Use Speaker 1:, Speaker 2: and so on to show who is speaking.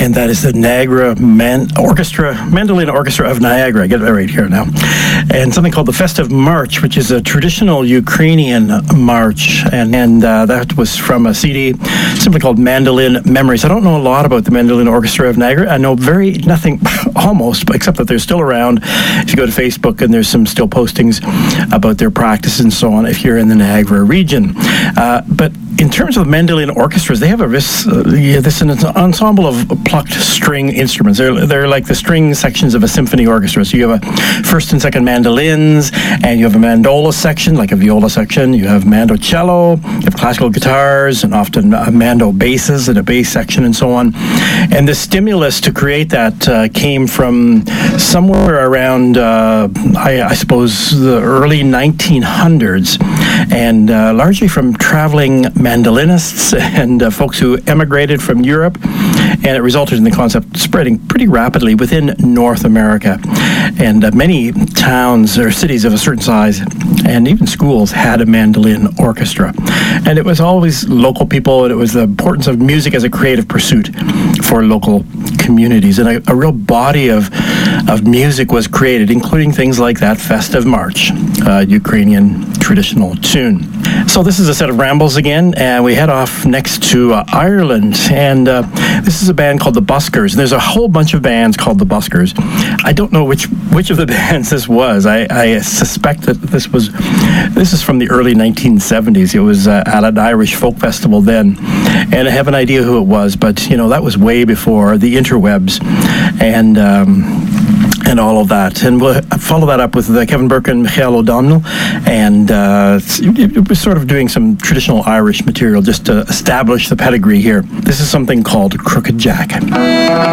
Speaker 1: and that is the Niagara Mandolin Orchestra of Niagara. I get it right here now. And something called the Festive March, which is a traditional Ukrainian march, and that was from a CD simply called Mandolin Memories. I don't know a lot about the Mandolin Orchestra of Niagara. I know nothing, almost, except that they're still around. If you go to Facebook, and there's some still postings about their practice and so on, if you're in the Niagara region. But in terms of mandolin orchestras, they have this an ensemble of plucked string instruments. They're like the string sections of a symphony orchestra. So you have a first and second mandolins, and you have a mandola section, like a viola section. You have mandocello, you have classical guitars, and often mando basses and a bass section and so on. And the stimulus to create that came from somewhere around, I suppose, the early 1900s, and largely from traveling mandolinists and folks who emigrated from Europe, and it resulted in the concept spreading pretty rapidly within North America. And many towns or cities of a certain size, and even schools, had a mandolin orchestra. And it was always local people, and it was the importance of music as a creative pursuit for local communities. And a real body of music was created, including things like that Festive March, Ukrainian traditional tune. So this is a set of rambles again, and we head off next to Ireland, and this is a band called the Buskers. And there's a whole bunch of bands called the Buskers. I don't know which of the bands this was. I suspect that this is from the early 1970s. It was at an Irish folk festival then, and I have an idea who it was, but that was way before the interwebs and all of that. And we'll follow that up with Kevin Burke and Michael O'Donnell, and it was sort of doing some traditional Irish material just to establish the pedigree here. This is something called Crooked Jack.